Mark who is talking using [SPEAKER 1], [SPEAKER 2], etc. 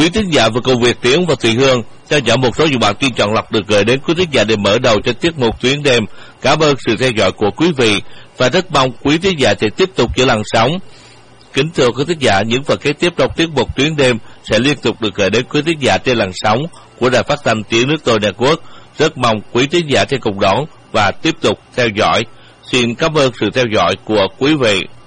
[SPEAKER 1] Quý thính giả vừa cùng Việt Tiến và Thùy Hương theo dõi một số dự báo tiên chọn lọc được gửi đến quý thính giả để mở đầu cho tiết mục Tuyến Đêm. Cảm ơn sự theo dõi của quý vị và rất mong quý thính giả sẽ tiếp tục giữ làn sóng. Kính thưa quý thính giả, những phần kế tiếp trong tiết mục Tuyến Đêm sẽ liên tục được gửi đến quý thính giả trên làn sóng của Đài Phát thanh Tiếng Nước Tôi Network. Rất mong quý thính giả sẽ cùng đón và tiếp tục theo dõi. Xin cảm ơn sự theo dõi của quý vị.